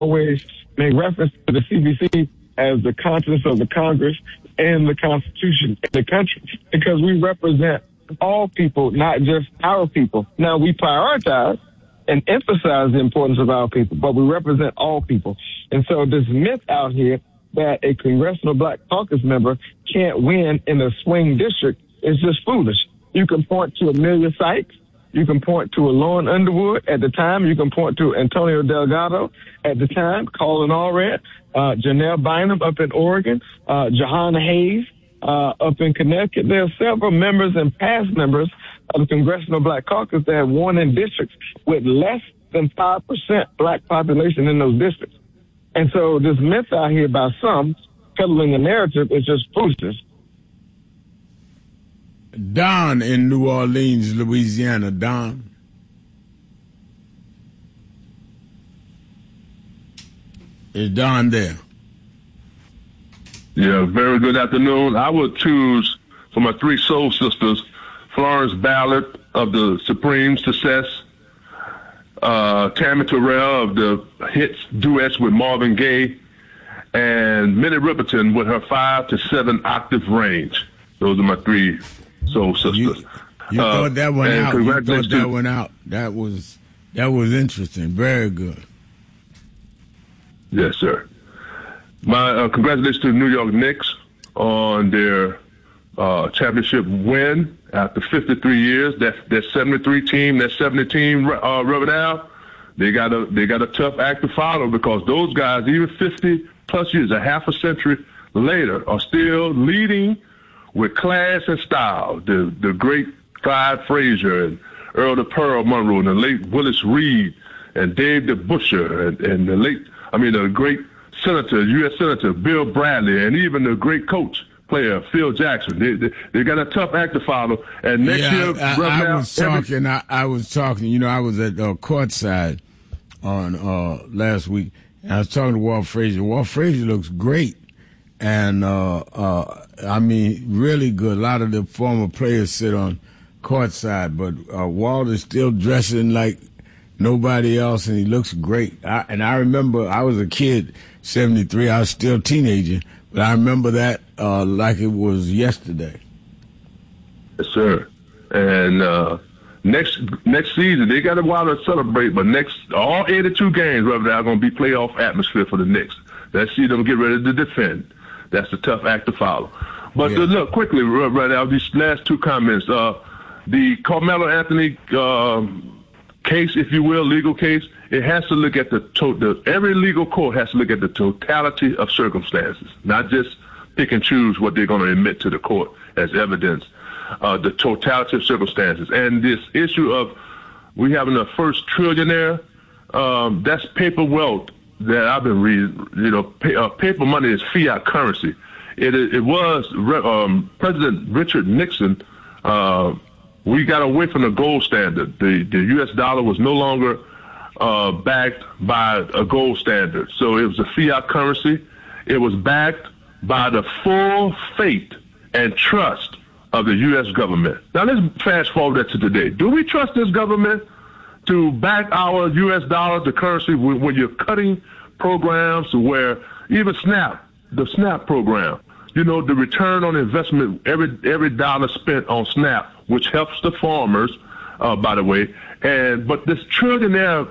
always make reference to the CBC as the conscience of the Congress and the Constitution of the country, because we represent all people, not just our people. Now, we prioritize and emphasize the importance of our people, but we represent all people. And so this myth out here that a Congressional Black Caucus member can't win in a swing district is just foolish. You can point to Amelia Sykes. You can point to a Lauren Underwood at the time. You can point to Antonio Delgado at the time, Colin Allred, Janelle Bynum up in Oregon, Jahana Hayes up in Connecticut. There are several members and past members of the Congressional Black Caucus that have won in districts with less than 5% black population in those districts. And so this myth out here by some peddling a narrative is just foolishness. Don in New Orleans, Louisiana. Don. Is Don there? Yeah, very good afternoon. I would choose for my three soul sisters, Florence Ballard of the Supreme Success, Tammy Terrell of the hits duets with Marvin Gaye, and Minnie Riperton with her 5 to 7 octave range. Those are my three soul sisters. You thought that one out. You thought that one out. That was interesting. Very good. Yes, sir. My congratulations to the New York Knicks on their championship win after 53 years. That 73 team, that 70 team, Reverend Al, they got a tough act to follow, because those guys, even 50 plus years, a half a century later, are still leading with class and style. The great Clyde Frazier and Earl the Pearl Monroe and the late Willis Reed and Dave DeBusschere and the great Senator, U.S. Senator Bill Bradley, and even the great coach player Phil Jackson. They got a tough act to follow. And next year, I was talking. You know, I was at courtside on last week, and I was talking to Walt Frazier. Walt Frazier looks great. And, really good. A lot of the former players sit on courtside, but Walt is still dressing like nobody else, and he looks great. I remember I was a kid, 73. I was still a teenager, but I remember that like it was yesterday. Yes, sir. And next season, they got a while to celebrate, but all 82 games, are going to be playoff atmosphere for the Knicks. Let's see them get ready to defend. That's a tough act to follow. But look, quickly, right now, these last two comments. The Carmelo Anthony case, if you will, legal case, it has to look at every legal court has to look at the totality of circumstances, not just pick and choose what they're going to admit to the court as evidence. The totality of circumstances. And this issue of we having the first trillionaire, that's paper wealth that I've been reading. You know, paper money is fiat currency. It was President Richard Nixon. We got away from the gold standard. The U.S. dollar was no longer backed by a gold standard. So it was a fiat currency. It was backed by the full faith and trust of the U.S. government. Now let's fast forward that to today. Do we trust this government to back our U.S. dollar, the currency, when you're cutting programs where even the SNAP program, you know, the return on investment, every dollar spent on SNAP, which helps the farmers, by the way, but this trillionaires,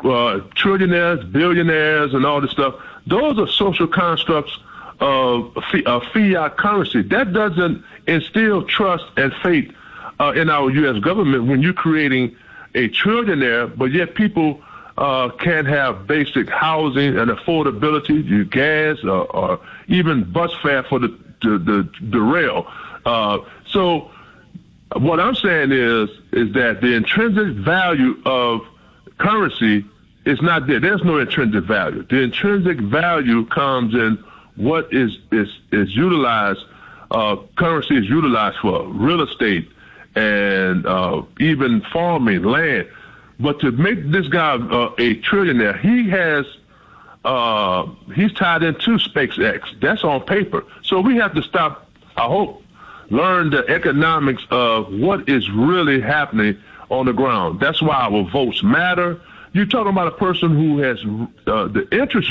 billionaires, and all this stuff, those are social constructs of fiat currency. That doesn't instill trust and faith in our U.S. government when you're creating a trillionaire, but yet people can't have basic housing and affordability, gas, or even bus fare for the rail. So what I'm saying is that the intrinsic value of currency is not there. There's no intrinsic value. The intrinsic value comes in what is utilized. Currency is utilized for real estate and even farming, land. But to make this guy a trillionaire, he's tied into SpaceX. That's on paper. So we have to stop, I hope, learn the economics of what is really happening on the ground. That's why our votes matter. You're talking about a person who has the interest